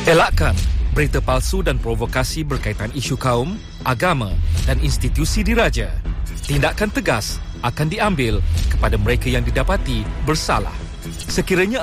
Elakkan berita palsu dan provokasi berkaitan isu kaum, agama dan institusi diraja. Tindakan tegas akan diambil kepada mereka yang didapati bersalah. Sekiranya